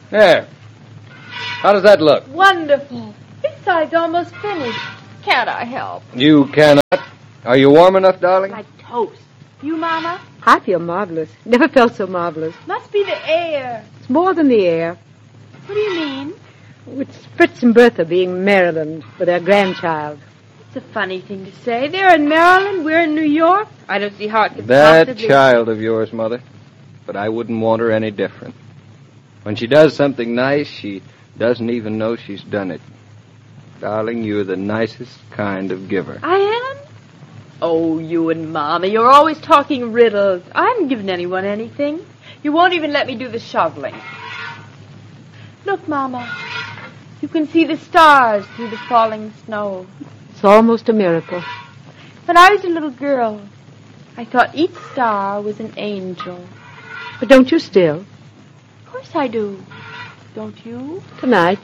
There. How does that look? Wonderful. This side's almost finished. Can't I help? You cannot. Are you warm enough, darling? Like toast. You, Mama? I feel marvelous. Never felt so marvelous. Must be the air. It's more than the air. What do you mean? It's Fritz and Bertha being in Maryland with their grandchild. It's a funny thing to say. They're in Maryland, we're in New York. I don't see how it could That possibly... child of yours, Mother. But I wouldn't want her any different. When she does something nice, she doesn't even know she's done it. Darling, you're the nicest kind of giver. I am? Oh, you and Mama, you're always talking riddles. I haven't given anyone anything. You won't even let me do the shoveling. Look, Mama. You can see the stars through the falling snow. It's almost a miracle. When I was a little girl, I thought each star was an angel. But don't you still? Of course I do. Don't you? Tonight.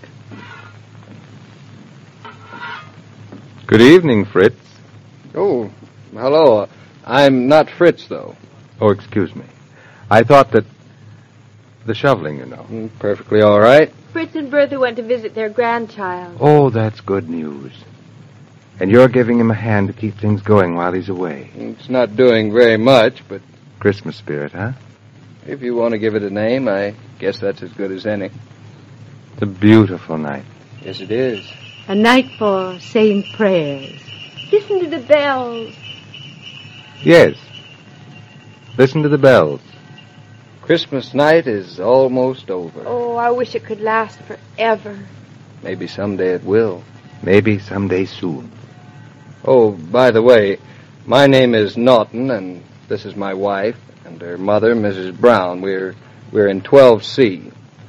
Good evening, Fritz. Oh, hello. I'm not Fritz, though. Oh, excuse me. I thought that... The shoveling, you know. Perfectly all right. Fritz and Bertha went to visit their grandchild. Oh, that's good news. And you're giving him a hand to keep things going while he's away. It's not doing very much, but Christmas spirit, huh? if you want to give it a name, I guess that's as good as any. It's a beautiful night. Yes, it is. A night for saying prayers. Listen to the bells. Yes. Listen to the bells. Christmas night is almost over. Oh, I wish it could last forever. Maybe someday it will. Maybe someday soon. Oh, by the way, my name is Naughton, and this is my wife, and her mother, Mrs. Brown. We're in 12C.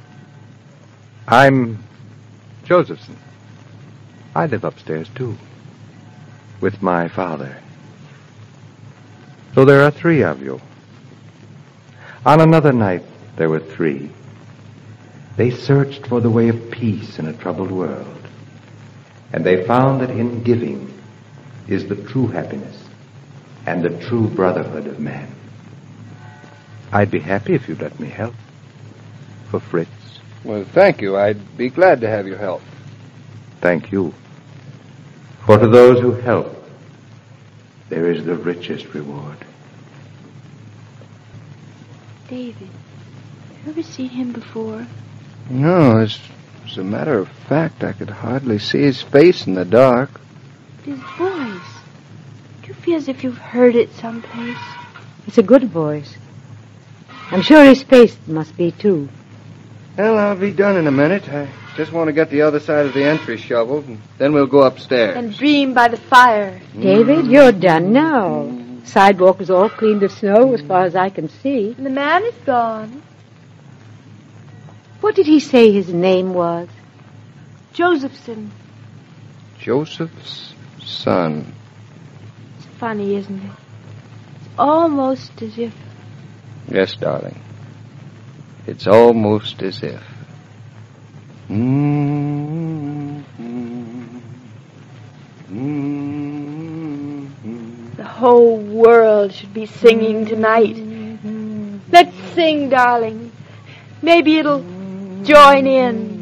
I'm Josephson. I live upstairs, too. With my father. So there are 3 of you. On another night, there were 3. They searched for the way of peace in a troubled world. And they found that in giving is the true happiness and the true brotherhood of man. I'd be happy if you'd let me help. For Fritz. Well, thank you. I'd be glad to have your help. Thank you. For to those who help, there is the richest reward. David, you ever seen him before? No, as a matter of fact, I could hardly see his face in the dark. His voice. Do you feel as if you've heard it someplace? It's a good voice. I'm sure his face must be, too. Well, I'll be done in a minute. I just want to get the other side of the entry shoveled, and then we'll go upstairs. And dream by the fire. David, you're done now. Sidewalk is all cleaned of snow as far as I can see. And the man is gone. What did he say his name was? Josephson. Joseph's son. It's funny, isn't it? It's almost as if... Yes, darling. It's almost as if. The whole world should be singing tonight. Let's sing, darling. Maybe it'll join in.